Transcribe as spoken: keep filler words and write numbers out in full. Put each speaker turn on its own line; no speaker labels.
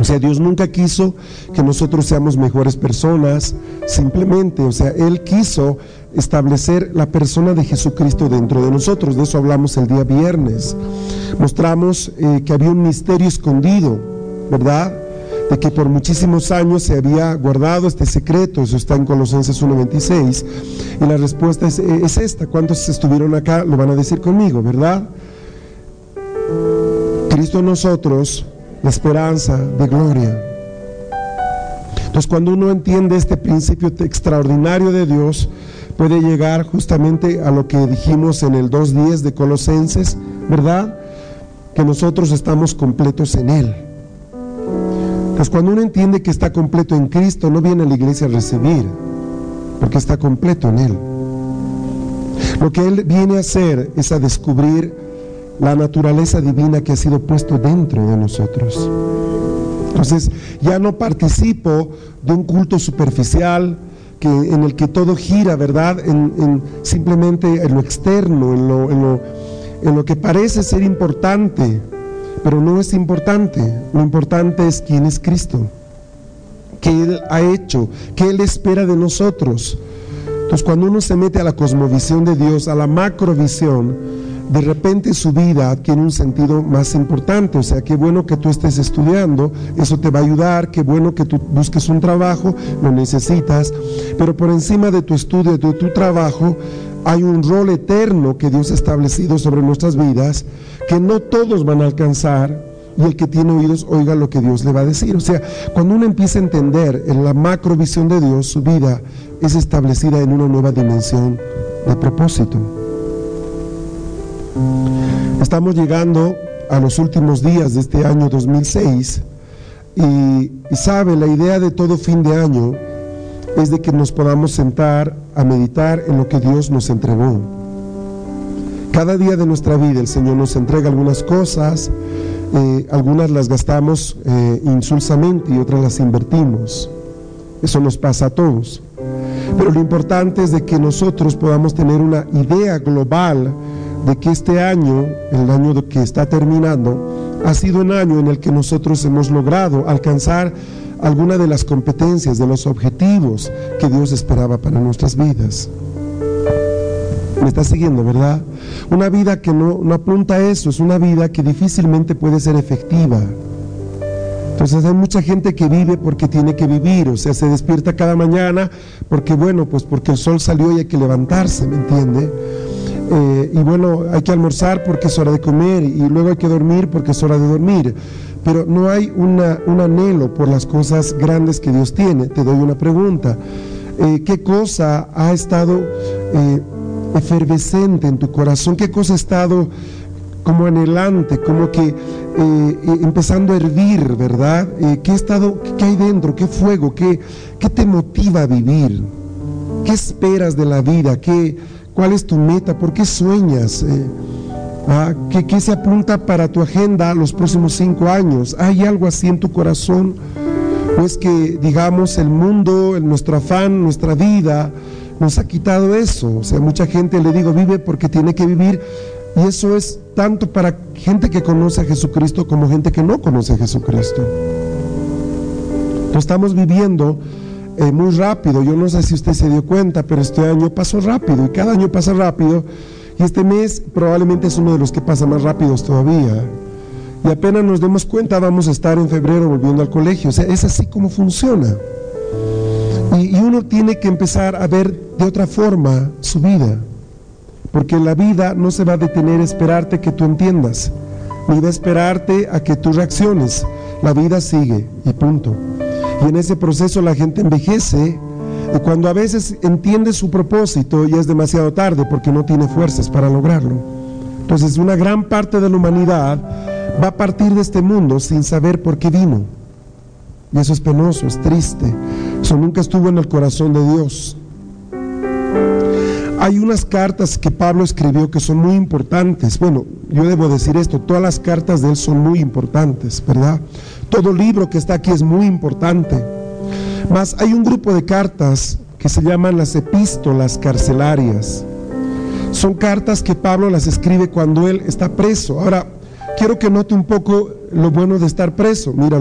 O sea, Dios nunca quiso que nosotros seamos mejores personas, simplemente, o sea, Él quiso establecer la persona de Jesucristo dentro de nosotros. De eso hablamos el día viernes. Mostramos eh, que había un misterio escondido, ¿verdad? De que por muchísimos años se había guardado este secreto. Eso está en Colosenses uno veintiséis. Y la respuesta es, es esta. ¿Cuántos estuvieron acá? Lo van a decir conmigo, ¿verdad? Cristo en nosotros, la esperanza de gloria. Entonces, cuando uno entiende este principio extraordinario de Dios, puede llegar justamente a lo que dijimos en el dos diez de Colosenses, ¿verdad? Que nosotros estamos completos en Él. Entonces, cuando uno entiende que está completo en Cristo, no viene a la iglesia a recibir, porque está completo en Él. Lo que Él viene a hacer es a descubrir la naturaleza divina que ha sido puesto dentro de nosotros. Entonces, ya no participo de un culto superficial que, en el que todo gira, ¿verdad? En, en, simplemente en lo externo, en lo, en, lo, en lo que parece ser importante, pero no es importante. Lo importante es quién es Cristo, qué Él ha hecho, qué Él espera de nosotros. Entonces, cuando uno se mete a la cosmovisión de Dios, a la macrovisión, de repente su vida adquiere un sentido más importante. O sea, qué bueno que tú estés estudiando, eso te va a ayudar, qué bueno que tú busques un trabajo, lo necesitas, pero por encima de tu estudio, de tu trabajo, hay un rol eterno que Dios ha establecido sobre nuestras vidas, que no todos van a alcanzar, y el que tiene oídos, oiga lo que Dios le va a decir. O sea, cuando uno empieza a entender en la macrovisión de Dios, su vida es establecida en una nueva dimensión de propósito. Estamos llegando a los últimos días de este año dos mil seis y, y sabe, la idea de todo fin de año es de que nos podamos sentar a meditar en lo que Dios nos entregó. Cada día de nuestra vida el Señor nos entrega algunas cosas, eh, algunas las gastamos eh, insulsamente y otras las invertimos. Eso nos pasa a todos. Pero lo importante es de que nosotros podamos tener una idea global de que este año, el año que está terminando, ha sido un año en el que nosotros hemos logrado alcanzar alguna de las competencias, de los objetivos que Dios esperaba para nuestras vidas. Me está siguiendo, ¿verdad? Una vida que no, no apunta a eso, es una vida que difícilmente puede ser efectiva. Entonces hay mucha gente que vive porque tiene que vivir, o sea, se despierta cada mañana porque, bueno, pues porque el sol salió y hay que levantarse, ¿me entiende? Eh, y bueno, hay que almorzar porque es hora de comer, y luego hay que dormir porque es hora de dormir, pero no hay una, un anhelo por las cosas grandes que Dios tiene. Te doy una pregunta, eh, ¿qué cosa ha estado eh, efervescente en tu corazón? ¿Qué cosa ha estado como anhelante, como que eh, eh, empezando a hervir, ¿verdad? Eh, ¿qué ha estado, qué hay dentro? ¿Qué fuego? ¿Qué, qué te motiva a vivir? ¿Qué esperas de la vida? ¿Qué ¿Cuál es tu meta? ¿Por qué sueñas? Eh, ah, ¿qué, ¿Qué se apunta para tu agenda los próximos cinco años? ¿Hay algo así en tu corazón? ¿O es que, digamos, el mundo, el, nuestro afán, nuestra vida, nos ha quitado eso? O sea, mucha gente, le digo, vive porque tiene que vivir, y eso es tanto para gente que conoce a Jesucristo como gente que no conoce a Jesucristo. Entonces, estamos viviendo Eh, muy rápido. Yo no sé si usted se dio cuenta, pero este año pasó rápido, y cada año pasa rápido, y este mes probablemente es uno de los que pasa más rápidos todavía, y apenas nos demos cuenta vamos a estar en febrero volviendo al colegio. O sea, es así como funciona, y, y uno tiene que empezar a ver de otra forma su vida, porque la vida no se va a detener a esperarte que tú entiendas, ni va a esperarte a que tú reacciones. La vida sigue y punto. Y en ese proceso la gente envejece, y cuando a veces entiende su propósito ya es demasiado tarde porque no tiene fuerzas para lograrlo. Entonces una gran parte de la humanidad va a partir de este mundo sin saber por qué vino, y eso es penoso, es triste. Eso nunca estuvo en el corazón de Dios. Hay unas cartas que Pablo escribió que son muy importantes. Bueno, yo debo decir esto, todas las cartas de él son muy importantes, ¿verdad? Todo libro que está aquí es muy importante. Mas hay un grupo de cartas que se llaman las epístolas carcelarias. Son cartas que Pablo las escribe cuando él está preso. Ahora, quiero que note un poco lo bueno de estar preso. Mira,